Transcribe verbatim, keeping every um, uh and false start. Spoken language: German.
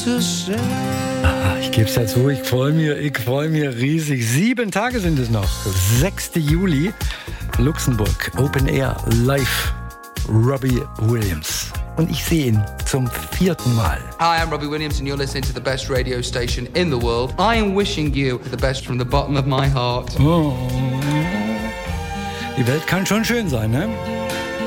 to say. Ah, ich gebe es dazu, ich freue mich, ich freue mich riesig. Sieben Tage sind es noch. sechster Juli, Luxemburg, Open Air, live, Robbie Williams. Und ich sehe ihn zum vierten Mal. Hi, I'm Robbie Williams and you're listening to the best radio station in the world. I am wishing you the best from the bottom of my heart. Oh. Die Welt kann schon schön sein, ne?